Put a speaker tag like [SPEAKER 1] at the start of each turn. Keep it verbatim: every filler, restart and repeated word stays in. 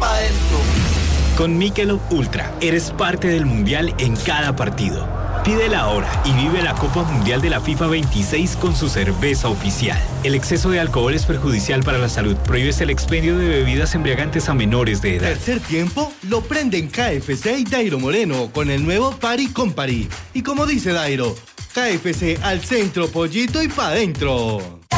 [SPEAKER 1] pa' dentro.
[SPEAKER 2] Con Michelob Ultra, eres parte del Mundial en cada partido. Pídela ahora y vive la Copa Mundial de la FIFA veintiséis con su cerveza oficial. El exceso de alcohol es perjudicial para la salud. Prohíbes el expendio de bebidas embriagantes a menores de edad.
[SPEAKER 3] Tercer tiempo lo prenden K F C y Dairo Moreno con el nuevo Party Company. Y como dice Dairo, K F C al centro, pollito y pa' dentro.